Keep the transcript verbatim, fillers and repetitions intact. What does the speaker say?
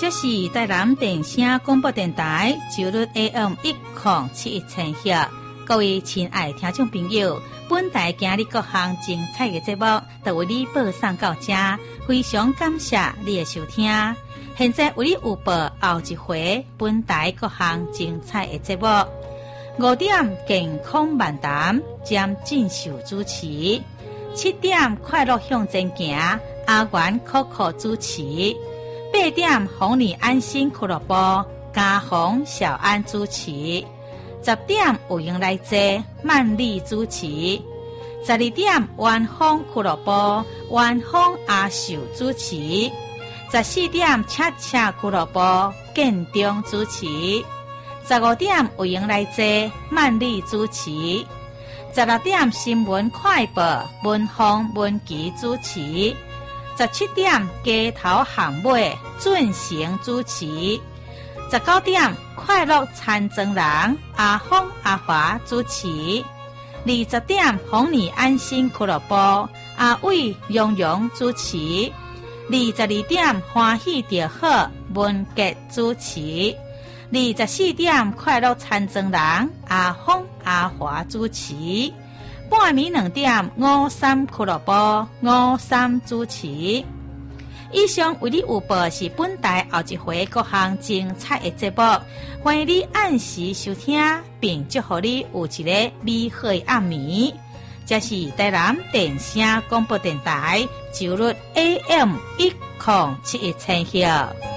这是台南电声广播电台九律 A M 一零七一千赫，各位亲爱听众朋友，本台今日各项精彩的节目都为你播送到这，非常感谢你的收听。现在为你有播后一回本台各项精彩的节目。五点健康漫谈，将进修主持；七点快乐向前行，阿元 Coco 主持。八点红你安心俱乐部，嘉宏小安主持。十点有闲来坐，曼丽主持。十二点晚风俱乐部，晚风阿秀主持。十四点恰恰俱乐部，建中主持。十五点有闲来坐，曼丽主持。十六点新闻快报，文峰文琪主持。十七点街头巷尾，准成主持。十九点快乐餐庄人，阿峰阿华主持。二十点红你安心俱乐部，阿伟蓉蓉主持。二十二点欢喜就好，文杰主持。二十四点快乐餐庄人，阿峰阿华主持。半暝两点五三俱乐部，五三主持。以上为你有播是本台后一回各项精彩的节目，欢迎你按时收听，并祝福你有一个美好的暗暝。这是台南电声广播电台九律 A M 一零七一千赫。